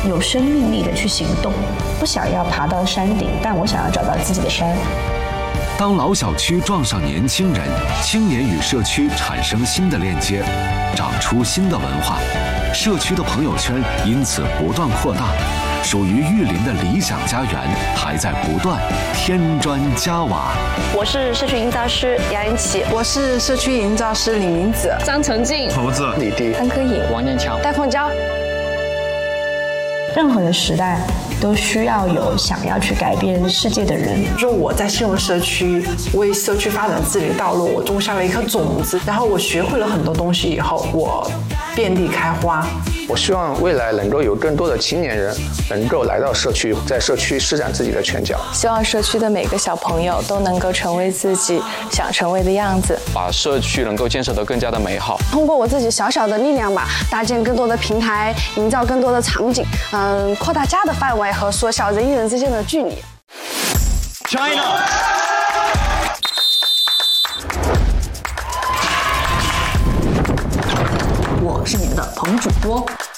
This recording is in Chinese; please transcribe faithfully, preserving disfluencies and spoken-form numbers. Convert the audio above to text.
有生命力的去行动，不想要爬到山顶，但我想要找到自己的山。 当老小区撞上年轻人，青年与社区产生新的链接，长出新的文化，社区的朋友圈因此不断扩大，属于玉林的理想家园还在不断添砖加瓦。 我是社区营造师杨云琪， 我是社区营造师李明子、 张成静、 猴子、 李弟、 张科颖、 王念强、 戴凤娇。 任何的时代都需要有想要去改变世界的人。 说我在信荣社区为社区发展自己的道路，我种下了一颗种子，然后我学会了很多东西以后，我遍地开花。 我希望未来能够有更多的青年人能够来到社区，在社区施展自己的拳脚。 希望社区的每个小朋友都能够成为自己想成为的样子， 把社区能够建设得更加的美好。 通过我自己小小的力量吧，搭建更多的平台，营造更多的场景，嗯，扩大家的范围和缩小人与人之间的距离。 China。 我是你们的彭主播。